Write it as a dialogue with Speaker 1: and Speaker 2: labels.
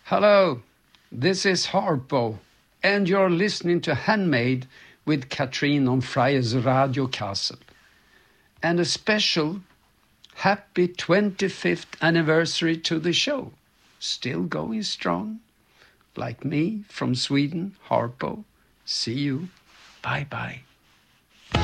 Speaker 1: Hello, this is Harpo, and you're listening to Handmade with Katrin on Friars Radio Castle. And a special happy 25th anniversary to the show. Still going strong. Like me from Sweden, Harpo. See you. Bye-bye.